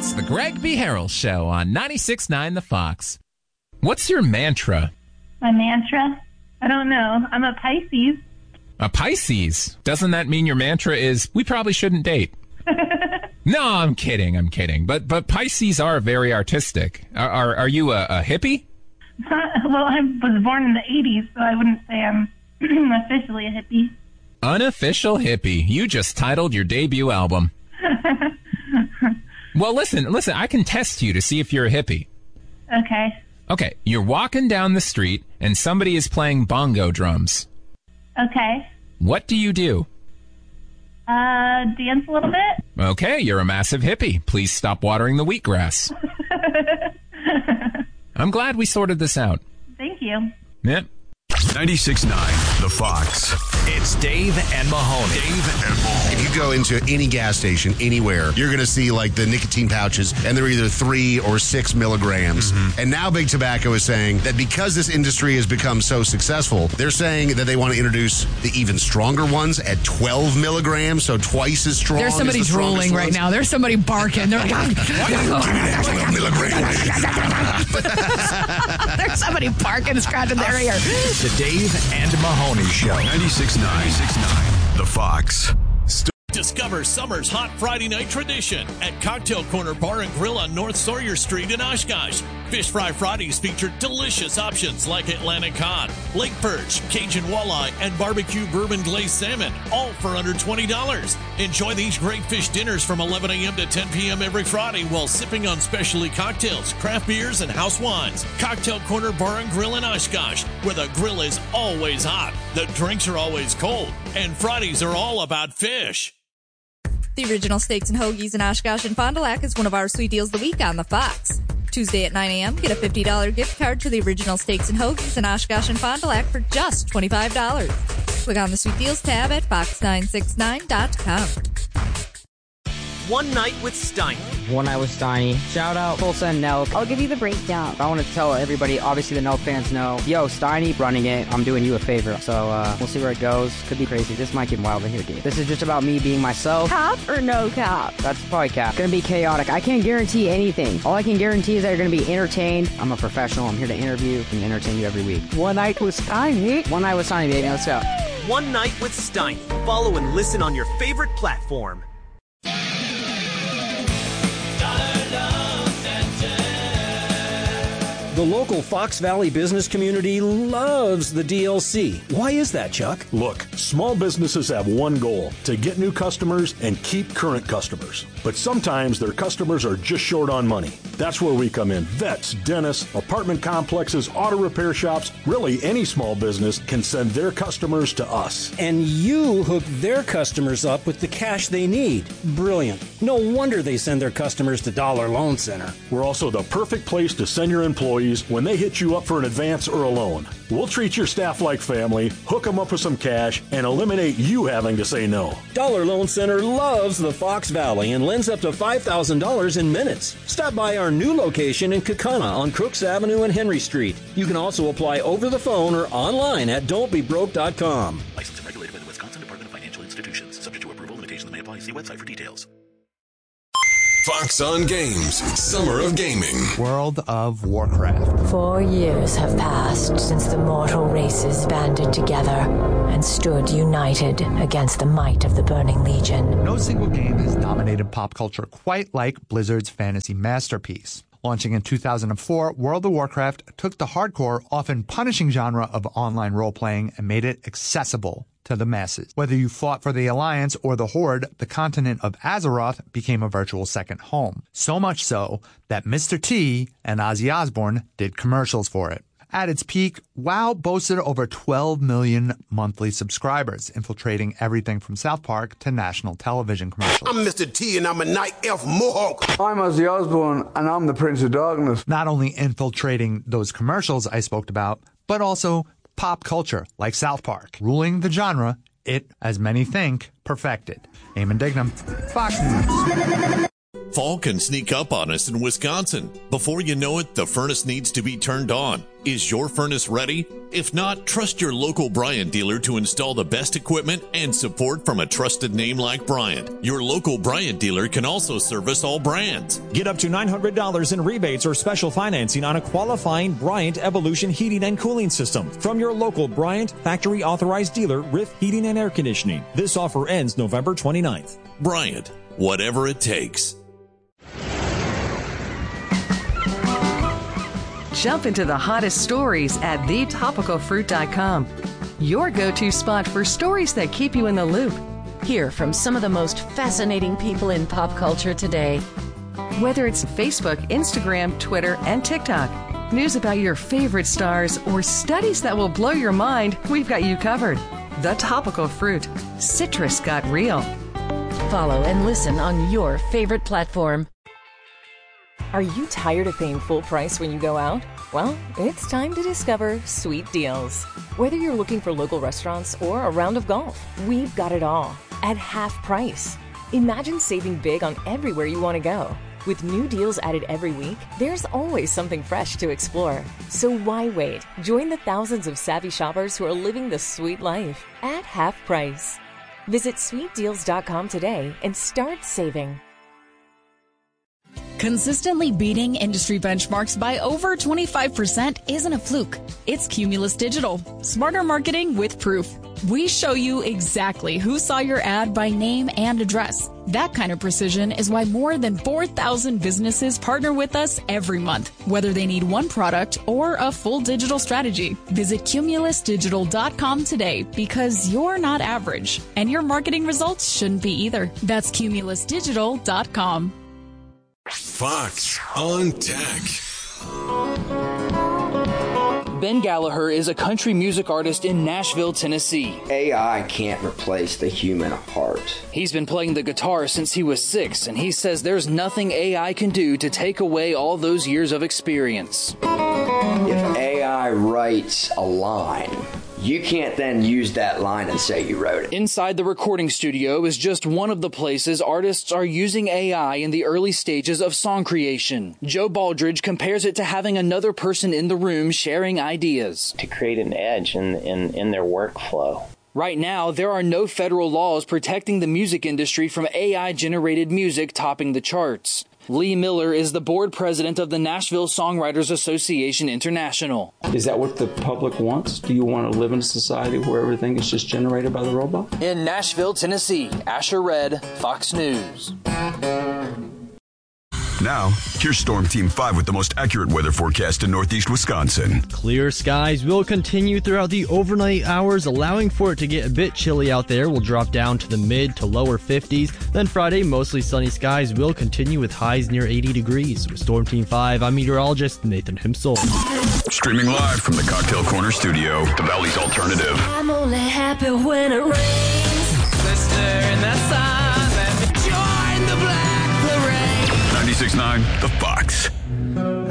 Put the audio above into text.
It's the Greg B. Harrell Show on 96.9 The Fox. What's your mantra? My mantra? I don't know. I'm a Pisces. A Pisces? Doesn't that mean your mantra is, we probably shouldn't date? No, I'm kidding. But Pisces are very artistic. Are you a hippie? Well, I was born in the 80s, so I wouldn't say I'm officially a hippie. Unofficial hippie. You just titled your debut album. Well, listen, I can test you to see if you're a hippie. Okay, you're walking down the street and somebody is playing bongo drums. Okay. What do you do? Dance a little bit. Okay, you're a massive hippie. Please stop watering the wheatgrass. I'm glad we sorted this out. Thank you. Yep. 96.9 The Fox. It's Dave and Mahoney. If you go into any gas station anywhere, you're going to see like the nicotine pouches, and they're either 3 or 6 milligrams. And now Big Tobacco is saying that because this industry has become so successful, they're saying that they want to introduce the even stronger ones at 12 milligrams, so twice as strong. There's somebody drooling right now. There's somebody barking. They're like, 12 milligrams. there's somebody barking, scratching their ear. The Dave and Mahoney Show. 96.9 The Fox. Discover summer's hot Friday night tradition at Cocktail Corner Bar and Grill on North Sawyer Street in Oshkosh. Fish Fry Fridays feature delicious options like Atlantic cod, lake perch, Cajun walleye, and barbecue bourbon glazed salmon, all for under $20. Enjoy these great fish dinners from 11 a.m. to 10 p.m. every Friday while sipping on specialty cocktails, craft beers, and house wines. Cocktail Corner Bar and Grill in Oshkosh, where the grill is always hot, the drinks are always cold, and Fridays are all about fish. The Original Steaks and Hoagies in Oshkosh and Fond du Lac is one of our sweet deals of the week on The Fox. Tuesday at 9 a.m., get a $50 gift card to the Original Steaks and Hoagies in Oshkosh and Fond du Lac for just $25. Click on the Sweet Deals tab at fox969.com. One Night with Steiny. One Night with Steiny. Shout out Tulsa and Nelk. I'll give you the breakdown. I want to tell everybody, obviously the Nelk fans know, yo, Steiny running it. I'm doing you a favor. So we'll see where it goes. Could be crazy. This might get wild here, dude. This is just about me being myself. Cap or no cap? That's probably cap. Gonna be chaotic. I can't guarantee anything. All I can guarantee is that you're gonna be entertained. I'm a professional. I'm here to interview and entertain you every week. One Night with Steiny. One Night with Steiny, baby. Let's go. One Night with Steiny. Follow and listen on your favorite platform. The local Fox Valley business community loves the DLC. Why is that, Chuck? Look, small businesses have one goal, to get new customers and keep current customers. But sometimes their customers are just short on money. That's where we come in. Vets, dentists, apartment complexes, auto repair shops, really any small business can send their customers to us. And you hook their customers up with the cash they need. Brilliant. No wonder they send their customers to Dollar Loan Center. We're also the perfect place to send your employees when they hit you up for an advance or a loan. We'll treat your staff like family, hook them up with some cash, and eliminate you having to say no. Dollar Loan Center loves the Fox Valley and lends up to $5,000 in minutes. Stop by our new location in Kaukauna on Crooks Avenue and Henry Street. You can also apply over the phone or online at don'tbebroke.com. Licensed and regulated by the Wisconsin Department of Financial Institutions. Subject to approval, limitations may apply. See website for details. Fox on Games, Summer of Gaming. World of Warcraft. 4 years have passed since the mortal races banded together and stood united against the might of the Burning Legion. No single game has dominated pop culture quite like Blizzard's fantasy masterpiece. Launching in 2004, World of Warcraft took the hardcore, often punishing genre of online role-playing and made it accessible to the masses. Whether you fought for the Alliance or the Horde, the continent of Azeroth became a virtual second home. So much so that Mr. T and Ozzy Osbourne did commercials for it. At its peak, WoW boasted over 12 million monthly subscribers, infiltrating everything from South Park to national television commercials. I'm Mr. T and I'm a Night Elf Mohawk. I'm Ozzy Osbourne and I'm the Prince of Darkness. Not only infiltrating those commercials I spoke about, but also pop culture like South Park, ruling the genre it, as many think, perfected. Eamon Dignam, Fox News. Fall can sneak up on us in Wisconsin. Before you know it, the furnace needs to be turned on. Is your furnace ready? If not, trust your local Bryant dealer to install the best equipment and support from a trusted name like Bryant. Your local Bryant dealer can also service all brands. Get up to $900 in rebates or special financing on a qualifying Bryant Evolution heating and cooling system from your local Bryant factory authorized dealer, Riff Heating and Air Conditioning. This offer ends November 29th. Bryant, whatever it takes. Jump into the hottest stories at thetopicalfruit.com. Your go-to spot for stories that keep you in the loop. Hear from some of the most fascinating people in pop culture today. Whether it's Facebook, Instagram, Twitter, and TikTok, news about your favorite stars, or studies that will blow your mind, we've got you covered. The Topical Fruit. Citrus got real. Follow and listen on your favorite platform. Are you tired of paying full price when you go out? Well, it's time to discover Sweet Deals. Whether you're looking for local restaurants or a round of golf, we've got it all at half price. Imagine saving big on everywhere you want to go. With new deals added every week, there's always something fresh to explore. So why wait? Join the thousands of savvy shoppers who are living the sweet life at half price. Visit sweetdeals.com today and start saving. Consistently beating industry benchmarks by over 25% isn't a fluke. It's Cumulus Digital. Smarter marketing with proof. We show you exactly who saw your ad by name and address. That kind of precision is why more than 4,000 businesses partner with us every month, whether they need one product or a full digital strategy. Visit cumulusdigital.com today because you're not average, and your marketing results shouldn't be either. That's cumulusdigital.com. Fox on Tech. Ben Gallagher is a country music artist in Nashville, Tennessee. AI can't replace the human heart. He's been playing the guitar since he was 6, and he says there's nothing AI can do to take away all those years of experience. If AI writes a line, you can't then use that line and say you wrote it. Inside the recording studio is just one of the places artists are using AI in the early stages of song creation. Joe Baldridge compares it to having another person in the room sharing ideas. To create an edge in their workflow. Right now, there are no federal laws protecting the music industry from AI-generated music topping the charts. Lee Miller is the board president of the Nashville Songwriters Association International. Is that what the public wants? Do you want to live in a society where everything is just generated by the robot? In Nashville, Tennessee, Asher Red, Fox News. Now, here's Storm Team 5 with the most accurate weather forecast in northeast Wisconsin. Clear skies will continue throughout the overnight hours, allowing for it to get a bit chilly out there. We'll drop down to the mid to lower 50s. Then Friday, mostly sunny skies will continue with highs near 80 degrees. With Storm Team 5, I'm meteorologist Nathan Himsel. Streaming live from the Cocktail Corner studio, the Valley's Alternative. I'm only happy when it rains. Sister in the sun, let me join the black parade. 96.9 The Fox.